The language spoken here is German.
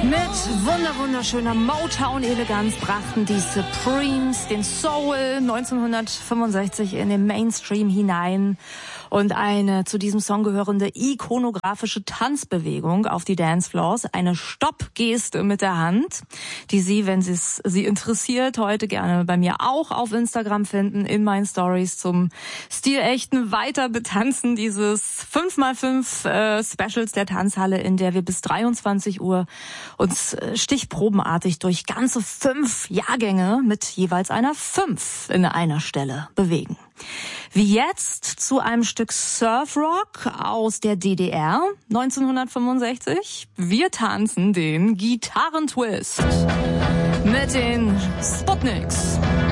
Mit wunderschöner Motown-Eleganz brachten die Supremes den Soul 1965 in den Mainstream hinein und eine zu diesem Song gehörende ikonografische Tanzbewegung auf die Dancefloors, eine Stoppgeste mit der Hand, die Sie, wenn Sie interessiert, heute gerne bei mir auch auf Instagram finden, in meinen Stories zum stilechten Weiterbetanzen dieses 5x5 Specials der Tanzhalle, in der wir bis 23 Uhr uns stichprobenartig durch ganze 5 Jahrgänge mit jeweils einer 5 in einer Stelle bewegen. Wie jetzt zu einem Stück Surfrock aus der DDR 1965. Wir tanzen den Gitarrentwist mit den Sputniks.